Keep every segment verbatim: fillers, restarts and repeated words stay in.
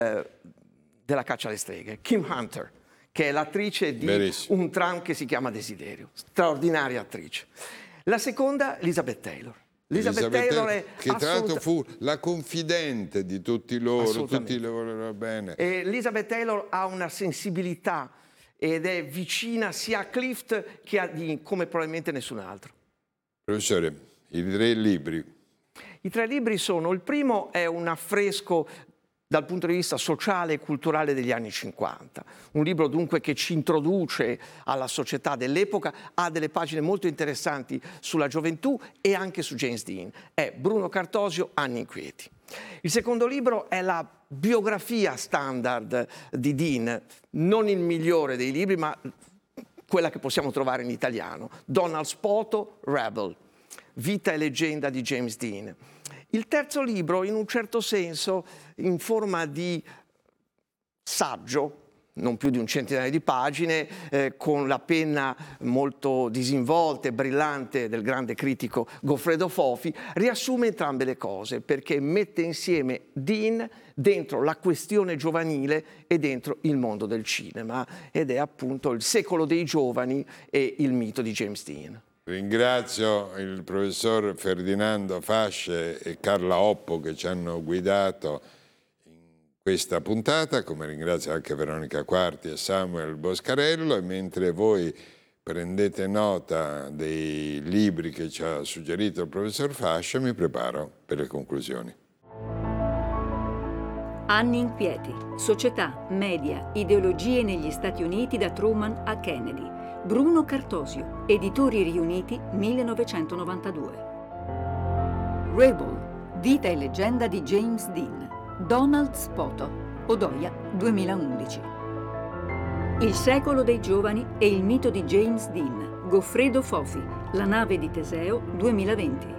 eh, della caccia alle streghe, Kim Hunter, che è l'attrice di Verissimo. Un tram che si chiama Desiderio, straordinaria attrice. La seconda, Elizabeth Taylor. Elizabeth, Elizabeth Taylor Taylor, è che tra l'altro assoluta... fu la confidente di tutti loro, tutti le volevano bene. E Elizabeth Taylor ha una sensibilità ed è vicina sia a Clift che a Dean, come probabilmente nessun altro. Professore, i tre libri. I tre libri sono, il primo è un affresco dal punto di vista sociale e culturale degli anni cinquanta. Un libro dunque che ci introduce alla società dell'epoca, ha delle pagine molto interessanti sulla gioventù e anche su James Dean. È Bruno Cartosio, Anni inquieti. Il secondo libro è la biografia standard di Dean, non il migliore dei libri, ma quella che possiamo trovare in italiano. Donald Spoto, Rebel, vita e leggenda di James Dean. Il terzo libro, in un certo senso, in forma di saggio, non più di un centinaio di pagine, eh, con la penna molto disinvolta e brillante del grande critico Goffredo Fofi, riassume entrambe le cose, perché mette insieme Dean dentro la questione giovanile e dentro il mondo del cinema, ed è appunto il secolo dei giovani e il mito di James Dean. Ringrazio il professor Ferdinando Fasce e Carla Oppo che ci hanno guidato in questa puntata, come ringrazio anche Veronica Quarti e Samuel Boscarello, e mentre voi prendete nota dei libri che ci ha suggerito il professor Fasce, mi preparo per le conclusioni. Anni inquieti. Società, media, ideologie negli Stati Uniti da Truman a Kennedy. Bruno Cartosio, Editori Riuniti, millenovecentonovantadue. Rebel, vita e leggenda di James Dean. Donald Spoto, Odoia, duemilaundici. Il secolo dei giovani e il mito di James Dean. Goffredo Fofi, La nave di Teseo, duemilaventi.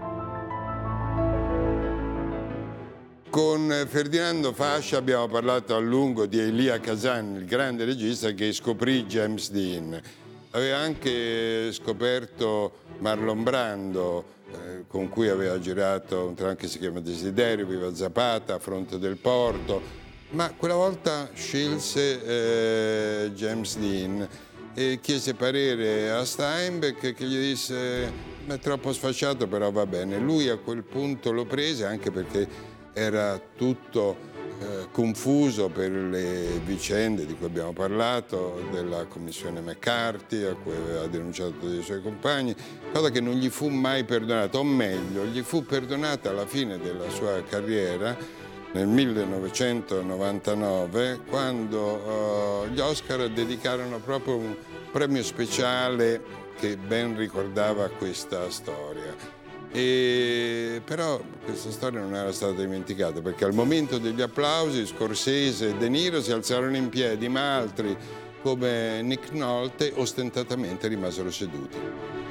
Con Ferdinando Fascia abbiamo parlato a lungo di Elia Kazan, il grande regista che scoprì James Dean. Aveva anche scoperto Marlon Brando, eh, con cui aveva girato un tram che si chiama Desiderio, Viva Zapata, Fronte del Porto, ma quella volta scelse eh, James Dean e chiese parere a Steinbeck, che gli disse: ma è troppo sfasciato, però va bene. Lui a quel punto lo prese, anche perché era tutto eh, confuso per le vicende di cui abbiamo parlato, della commissione McCarthy a cui aveva denunciato dei suoi compagni, cosa che non gli fu mai perdonata, o meglio, gli fu perdonata alla fine della sua carriera nel millenovecentonovantanove, quando eh, gli Oscar dedicarono proprio un premio speciale che ben ricordava questa storia. E però questa storia non era stata dimenticata, perché al momento degli applausi Scorsese e De Niro si alzarono in piedi, ma altri come Nick Nolte ostentatamente rimasero seduti.